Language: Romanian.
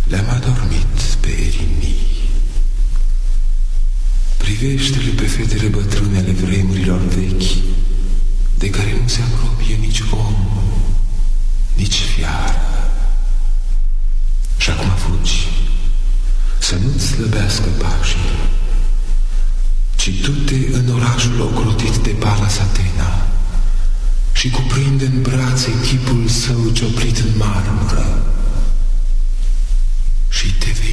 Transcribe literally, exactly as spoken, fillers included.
Le-am adormit pe erinii. Privește-le pe fetele bătrâne ale vremurilor vechi, de care nu se apropie nici om, nici fiară. Și acum fugi, să nu-ți slăbească pașii, ci du-te în orașul ocrotit de Pallas Atena și cuprinde în brațe chipul său cioplit în marmură și te vei